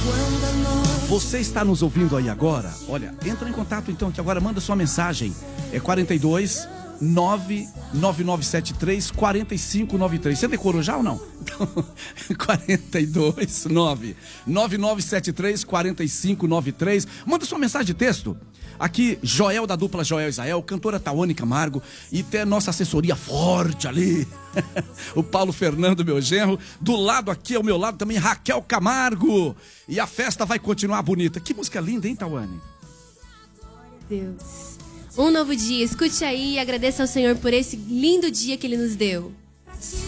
Você está nos ouvindo aí agora? Olha, entra em contato então, que agora manda sua mensagem. É 42 99973 4593. Você decorou já ou não? Então, 42 99973 4593. Manda sua mensagem de texto. Aqui, Joel da dupla Joel Israel, cantora Tawane Camargo e tem nossa assessoria forte ali. O Paulo Fernando, meu genro. Do lado aqui, ao meu lado também, Raquel Camargo. E a festa vai continuar bonita. Que música linda, hein, Tawane? Deus. Um novo dia. Escute aí e agradeça ao Senhor por esse lindo dia que Ele nos deu.